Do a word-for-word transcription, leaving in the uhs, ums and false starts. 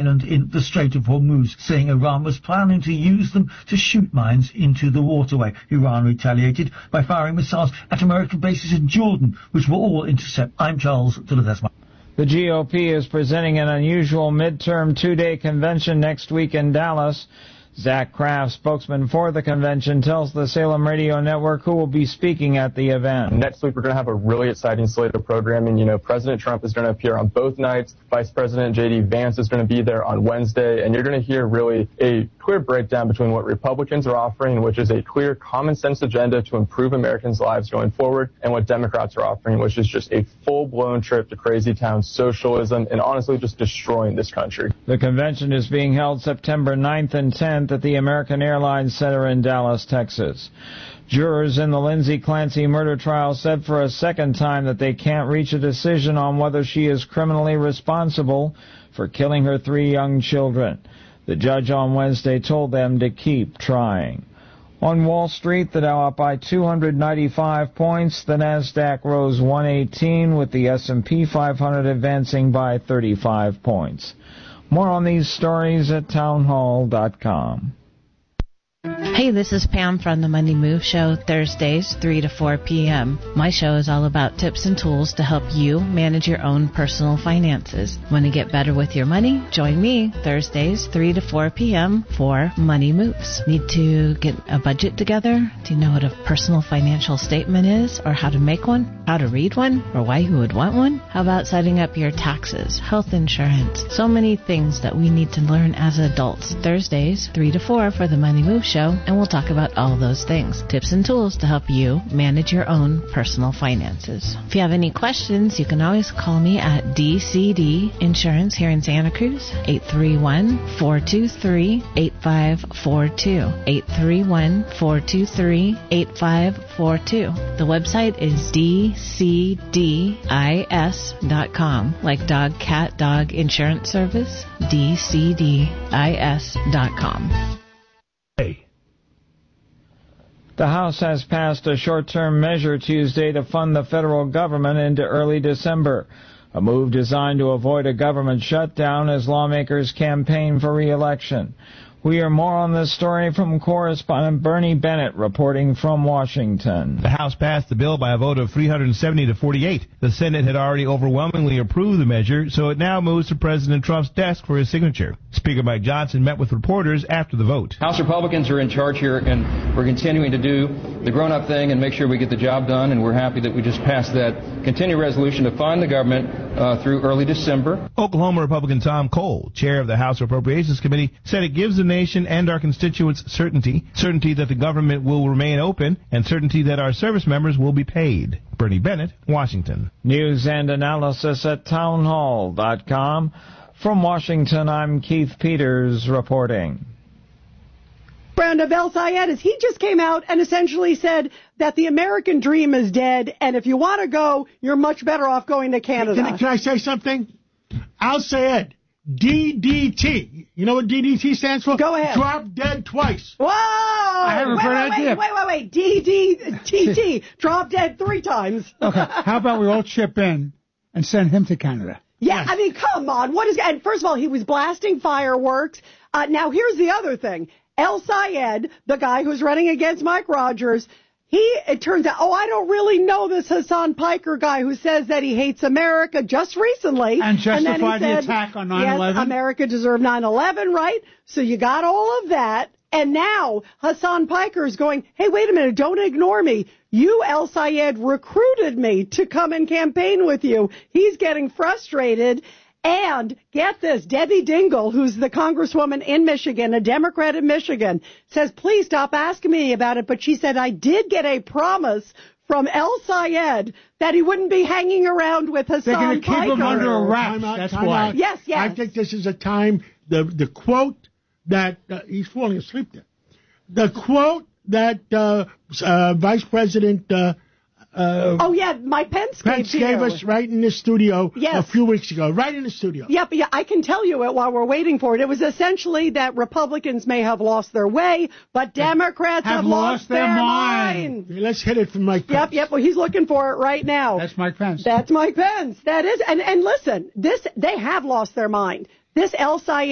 island in the Strait of Hormuz, saying Iran was planning to use them to shoot mines into the waterway. Iran retaliated by firing missiles at American bases in Jordan, which were all intercepted. I'm Charles Ledesma. The G O P is presenting an unusual midterm two-day convention next week in Dallas. Zach Kraft, spokesman for the convention, tells the Salem Radio Network who will be speaking at the event. Next week, we're going to have a really exciting slate of programming. You know, President Trump is going to appear on both nights. Vice President J D Vance is going to be there on Wednesday. And you're going to hear really a clear breakdown between what Republicans are offering, which is a clear common sense agenda to improve Americans' lives going forward, and what Democrats are offering, which is just a full-blown trip to crazy town socialism and honestly just destroying this country. The convention is being held September ninth and tenth at the American Airlines Center in Dallas, Texas. Jurors in the Lindsay Clancy murder trial said for a second time that they can't reach a decision on whether she is criminally responsible for killing her three young children. The judge on Wednesday told them to keep trying. On Wall Street, the Dow up by two hundred ninety-five points. The Nasdaq rose one eighteen, with the S and P five hundred advancing by thirty-five points. More on these stories at townhall dot com. Hey, this is Pam from the Money Move Show, Thursdays, three to four p.m. My show is all about tips and tools to help you manage your own personal finances. Want to get better with your money? Join me Thursdays, three to four p.m. for Money Moves. Need to get a budget together? Do you know what a personal financial statement is, or how to make one, how to read one, or why you would want one? How about setting up your taxes, health insurance? So many things that we need to learn as adults. Thursdays, three to four for the Money Move Show, and we'll talk about all those things. Tips and tools to help you manage your own personal finances. If you have any questions, you can always call me at D C D Insurance here in Santa Cruz, eight three one, four two three, eight five four two, eight three one, four two three, eight five four two. The website is D C D I S dot com, like dog, cat, dog insurance service, D C D I S dot com. Hey. The House has passed a short-term measure Tuesday to fund the federal government into early December, a move designed to avoid a government shutdown as lawmakers campaign for re-election. We hear more on this story from correspondent Bernie Bennett reporting from Washington. The House passed the bill by a vote of three hundred seventy to forty-eight. The Senate had already overwhelmingly approved the measure, so it now moves to President Trump's desk for his signature. Speaker Mike Johnson met with reporters after the vote. House Republicans are in charge here, and we're continuing to do the grown-up thing and make sure we get the job done, and we're happy that we just passed that continued resolution to fund the government uh, through early December. Oklahoma Republican Tom Cole, chair of the House Appropriations Committee, said it gives the nation and our constituents certainty, certainty that the government will remain open, and certainty that our service members will be paid. Bernie Bennett, Washington. News and analysis at townhall dot com. From Washington, I'm Keith Peters reporting. Brand of El Sayed is he just came out and essentially said that the American dream is dead, and if you want to go, you're much better off going to Canada. Can, can I say something? Al Sayed, D D T. You know what D D T stands for? Go ahead. Drop dead twice. Whoa! I have a wait, great wait, idea. Wait, wait, wait. D D T T. Drop dead three times. Okay, how about we all chip in and send him to Canada? Yeah, Yes. I mean, come on. What is? And first of all, he was blasting fireworks. Uh, now, here's the other thing. El Sayed, the guy who's running against Mike Rogers, he, it turns out, oh, I don't really know this Hassan Piker guy who says that he hates America just recently. And justified and then he the said, attack on nine eleven? Yes, America deserved nine eleven, right? So you got all of that. And now Hassan Piker is going, hey, wait a minute, don't ignore me. You, El Sayed, recruited me to come and campaign with you. He's getting frustrated. And get this, Debbie Dingell, who's the congresswoman in Michigan, a Democrat in Michigan, says, please stop asking me about it. But she said, I did get a promise from El Sayed that he wouldn't be hanging around with Hassan They're going to keep Piker. him under a wrap. Time out, That's time why. out. Yes, yes. I think this is a time, the, the quote that, uh, he's falling asleep there. The quote that uh, uh, Vice President uh, uh, oh, yeah, Mike Pence, Pence gave, gave you. us right in the studio Yes. a few weeks ago, right in the studio. Yep, yeah, I can tell you it while we're waiting for it. It was essentially that Republicans may have lost their way, but Democrats have, have lost their mind. mind. Let's hit it from Mike Pence. Yep, yep, well, he's looking for it right now. That's Mike Pence. That's Mike Pence. That is, and, and listen, this, they have lost their mind. This El Sayed